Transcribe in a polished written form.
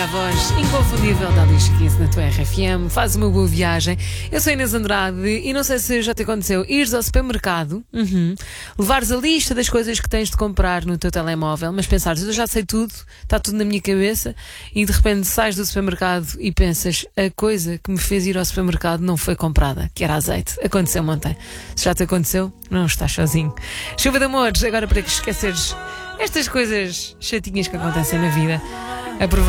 A voz inconfundível da Alicia Keys na tua RFM. Faz uma boa viagem. Eu sou Inês Andrade e não sei se já te aconteceu ires ao supermercado, levares a lista das coisas que tens de comprar no teu telemóvel, mas pensares, eu já sei tudo, está tudo na minha cabeça, e de repente sais do supermercado e pensas, a coisa que me fez ir ao supermercado não foi comprada, que era azeite. Aconteceu ontem. Se já te aconteceu, não estás sozinho. Chuva de amores, agora para que esqueceres estas coisas chatinhas que acontecem na vida. Aproveita.